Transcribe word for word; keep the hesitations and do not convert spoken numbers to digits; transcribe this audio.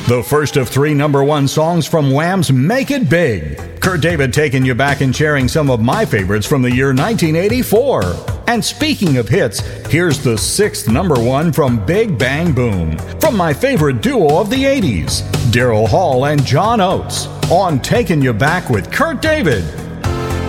The first of three number one songs from Wham's Make It Big. Kurt David taking you back and sharing some of my favorites from the year nineteen eighty-four. And speaking of hits, here's the sixth number one from Big Bang Boom, from my favorite duo of the eighties, Daryl Hall and John Oates, on Taking You Back with Kurt David.